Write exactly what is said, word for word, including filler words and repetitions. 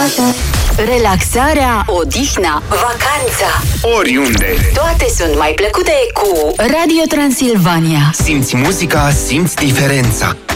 Relaxarea, odihna, vacanța, oriunde, toate sunt mai plăcute cu Radio Transilvania. simți muzica, simți diferența.